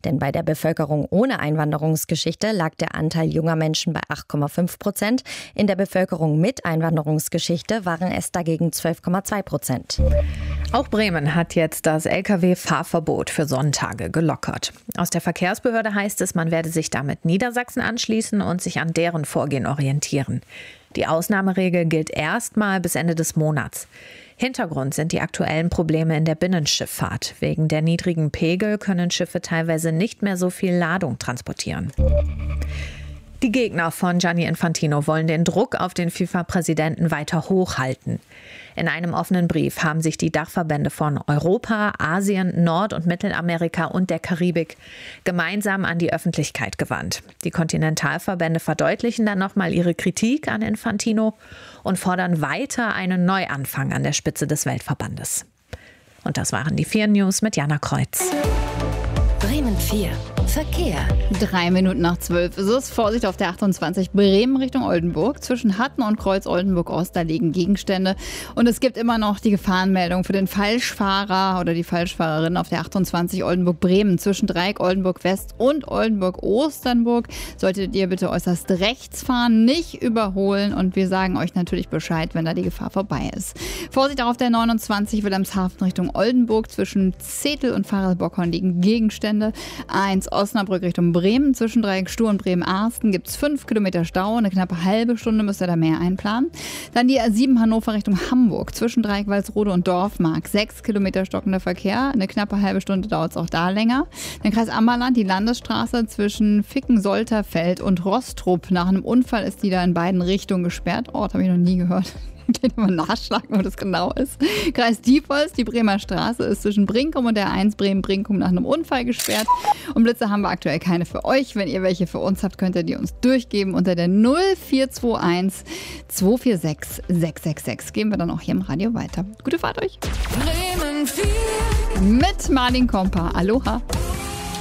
Denn bei der Bevölkerung ohne Einwanderungsgeschichte lag der Anteil junger Menschen bei 8,5%. In der Bevölkerung mit Einwanderungsgeschichte waren es dagegen 12,2%. Auch Bremen hat jetzt das Lkw-Fahrverbot für Sonntage gelockert. Aus der Verkehrsbehörde heißt es, man werde sich damit Niedersachsen anschließen und sich an deren Vorgehen orientieren. Die Ausnahmeregel gilt erstmal bis Ende des Monats. Hintergrund sind die aktuellen Probleme in der Binnenschifffahrt. Wegen der niedrigen Pegel können Schiffe teilweise nicht mehr so viel Ladung transportieren. Die Gegner von Gianni Infantino wollen den Druck auf den FIFA-Präsidenten weiter hochhalten. In einem offenen Brief haben sich die Dachverbände von Europa, Asien, Nord- und Mittelamerika und der Karibik gemeinsam an die Öffentlichkeit gewandt. Die Kontinentalverbände verdeutlichen dann nochmal ihre Kritik an Infantino und fordern weiter einen Neuanfang an der Spitze des Weltverbandes. Und das waren die 4 News mit Jana Kreuz. Bremen 4. Verkehr. 3 Minuten nach 12 ist es. Vorsicht auf der 28 Bremen Richtung Oldenburg. Zwischen Hatten und Kreuz Oldenburg-Ost, da liegen Gegenstände. Und es gibt immer noch die Gefahrenmeldung für den Falschfahrer oder die Falschfahrerin auf der 28 Oldenburg-Bremen. Zwischen Dreieck Oldenburg-West und Oldenburg-Osternburg solltet ihr bitte äußerst rechts fahren, nicht überholen. Und wir sagen euch natürlich Bescheid, wenn da die Gefahr vorbei ist. Vorsicht auch auf der 29 Wilhelmshaven Richtung Oldenburg. Zwischen Zetel und Pfarrelbockhorn liegen Gegenstände. 1 Osnabrück Richtung Bremen. Zwischen Dreieck Stur und Bremen-Arsten gibt es 5 Kilometer Stau. Eine knappe halbe Stunde müsst ihr da mehr einplanen. Dann die A7 Hannover Richtung Hamburg. Zwischen Dreieck Walsrode und Dorfmark. 6 Kilometer stockender Verkehr. Eine knappe halbe Stunde dauert es auch da länger. Dann Kreis Ammerland, die Landesstraße zwischen Ficken-Solterfeld und Rostrup. Nach einem Unfall ist die da in beiden Richtungen gesperrt. Oh, das habe ich noch nie gehört. Geht mal nachschlagen, wo das genau ist. Kreis Diepholz, die Bremer Straße ist zwischen Brinkum und der 1 Bremen-Brinkum nach einem Unfall gesperrt. Und Blitze haben wir aktuell keine für euch. Wenn ihr welche für uns habt, könnt ihr die uns durchgeben unter der 0421 246 666. Geben wir dann auch hier im Radio weiter. Gute Fahrt euch. Bremen 4. Mit Martin Kompa. Aloha.